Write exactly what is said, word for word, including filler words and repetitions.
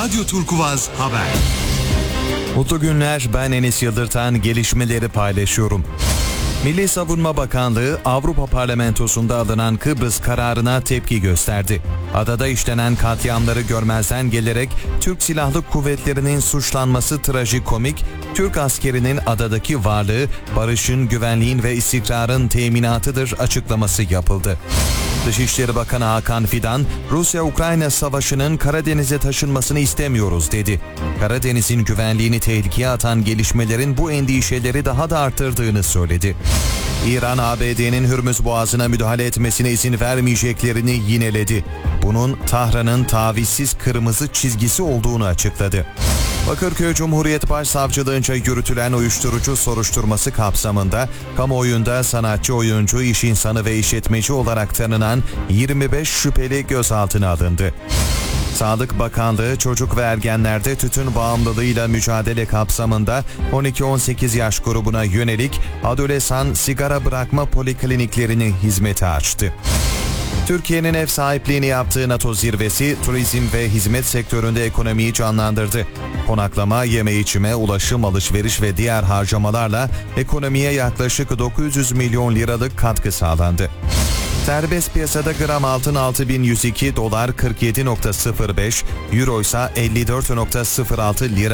Radyo Turkuvaz Haber. Mutlu günler, ben Enis Yıldırtan, gelişmeleri paylaşıyorum. Milli Savunma Bakanlığı, Avrupa Parlamentosu'nda alınan Kıbrıs kararına tepki gösterdi. Adada işlenen katliamları görmezden gelerek Türk Silahlı Kuvvetleri'nin suçlanması trajikomik, Türk askerinin adadaki varlığı barışın, güvenliğin ve istikrarın teminatıdır açıklaması yapıldı. Dışişleri Bakanı Hakan Fidan, Rusya-Ukrayna savaşının Karadeniz'e taşınmasını istemiyoruz dedi. Karadeniz'in güvenliğini tehlikeye atan gelişmelerin bu endişeleri daha da arttırdığını söyledi. İran, A B D'nin Hürmüz Boğazı'na müdahale etmesine izin vermeyeceklerini yineledi. Bunun Tahran'ın tavizsiz kırmızı çizgisi olduğunu açıkladı. Bakırköy Cumhuriyet Başsavcılığınca yürütülen uyuşturucu soruşturması kapsamında kamuoyunda sanatçı, oyuncu, iş insanı ve işletmeci olarak tanınan yirmi beş şüpheli gözaltına alındı. Sağlık Bakanlığı çocuk ve ergenlerde tütün bağımlılığıyla mücadele kapsamında on iki on sekiz yaş grubuna yönelik adolesan sigara bırakma polikliniklerini hizmete açtı. Türkiye'nin ev sahipliğini yaptığı NATO zirvesi turizm ve hizmet sektöründe ekonomiyi canlandırdı. Konaklama, yeme içme, ulaşım, alışveriş ve diğer harcamalarla ekonomiye yaklaşık dokuz yüz milyon liralık katkı sağlandı. Serbest piyasada gram altın altı bin yüz iki dolar kırk yedi virgül sıfır beş, euro ise elli dört virgül sıfır altı lira.